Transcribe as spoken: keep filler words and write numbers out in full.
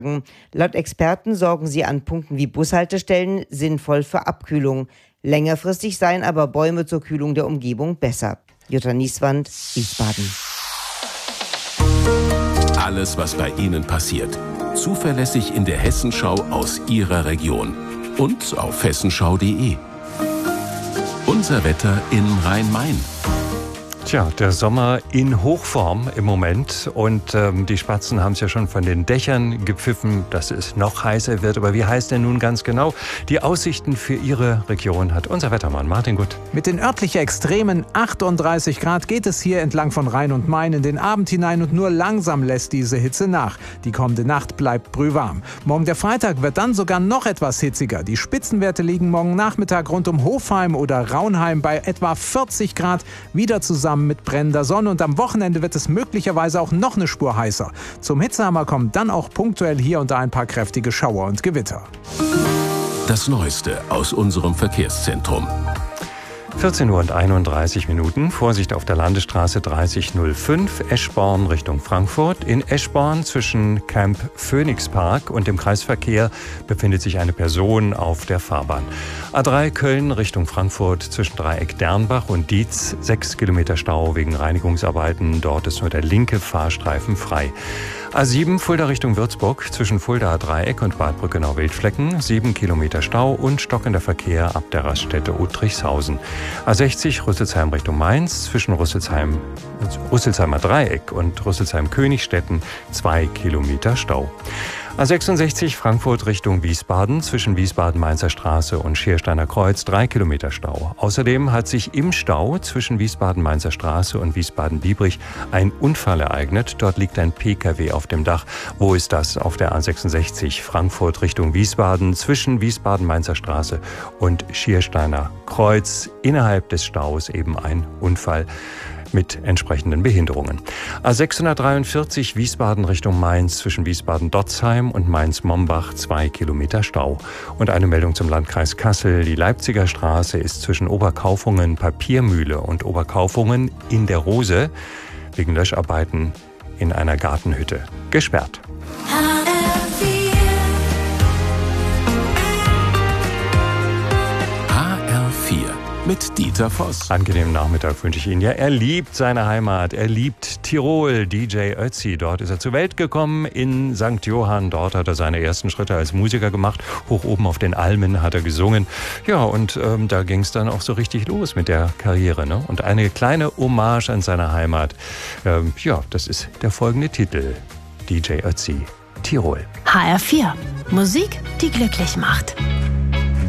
Laut Experten sorgen sie an Punkten wie Bushaltestellen sinnvoll für Abkühlung. Längerfristig seien aber Bäume zur Kühlung der Umgebung besser. Jutta Nieswand, Wiesbaden. Alles, was bei Ihnen passiert. Zuverlässig in der Hessenschau aus Ihrer Region. Und auf hessenschau punkt de. Unser Wetter in Rhein-Main. Tja, der Sommer in Hochform im Moment und ähm, die Spatzen haben es ja schon von den Dächern gepfiffen, dass es noch heißer wird. Aber wie heiß denn nun ganz genau? Die Aussichten für Ihre Region hat unser Wettermann Martin Gutt. Mit den örtlich extremen achtunddreißig Grad geht es hier entlang von Rhein und Main in den Abend hinein und nur langsam lässt diese Hitze nach. Die kommende Nacht bleibt brühwarm. Morgen der Freitag wird dann sogar noch etwas hitziger. Die Spitzenwerte liegen morgen Nachmittag rund um Hofheim oder Raunheim bei etwa vierzig Grad, wieder zusammen mit brennender Sonne, und am Wochenende wird es möglicherweise auch noch eine Spur heißer. Zum Hitzehammer kommen dann auch punktuell hier und da ein paar kräftige Schauer und Gewitter. Das Neueste aus unserem Verkehrszentrum. vierzehn Uhr und einunddreißig Minuten. Vorsicht auf der Landesstraße dreißig null fünf, Eschborn Richtung Frankfurt. In Eschborn zwischen Camp Phoenix Park und dem Kreisverkehr befindet sich eine Person auf der Fahrbahn. A drei Köln Richtung Frankfurt zwischen Dreieck Dernbach und Dietz. Sechs Kilometer Stau wegen Reinigungsarbeiten. Dort ist nur der linke Fahrstreifen frei. A sieben Fulda Richtung Würzburg zwischen Fuldaer Dreieck und Bad Brückenau-Wildflecken. Sieben Kilometer Stau und stockender Verkehr ab der Raststätte Uttrichshausen. A sechzig Rüsselsheim Richtung Mainz zwischen Rüsselsheim, Rüsselsheimer Dreieck und Rüsselsheim-Königstetten zwei Kilometer Stau. A sechsundsechzig Frankfurt Richtung Wiesbaden zwischen Wiesbaden-Mainzer Straße und Schiersteiner Kreuz drei Kilometer Stau. Außerdem hat sich im Stau zwischen Wiesbaden-Mainzer Straße und Wiesbaden-Biebrich ein Unfall ereignet. Dort liegt ein P K W auf dem Dach. Wo ist das? Auf der A sechsundsechzig Frankfurt Richtung Wiesbaden zwischen Wiesbaden-Mainzer Straße und Schiersteiner Kreuz. Innerhalb des Staus eben ein Unfall mit entsprechenden Behinderungen. A sechshundertdreiundvierzig Wiesbaden Richtung Mainz zwischen Wiesbaden-Dotzheim und Mainz-Mombach zwei Kilometer Stau. Und eine Meldung zum Landkreis Kassel. Die Leipziger Straße ist zwischen Oberkaufungen Papiermühle und Oberkaufungen in der Rose wegen Löscharbeiten in einer Gartenhütte gesperrt. Mit Dieter Voss. Angenehmen Nachmittag wünsche ich Ihnen. Ja, er liebt seine Heimat, er liebt Tirol. D J Ötzi, dort ist er zur Welt gekommen in Sankt Johann. Dort hat er seine ersten Schritte als Musiker gemacht. Hoch oben auf den Almen hat er gesungen. Ja, und ähm, da ging es dann auch so richtig los mit der Karriere. Ne? Und eine kleine Hommage an seine Heimat. Ähm, ja, das ist der folgende Titel. D J Ötzi, Tirol. H R vier. Musik, die glücklich macht.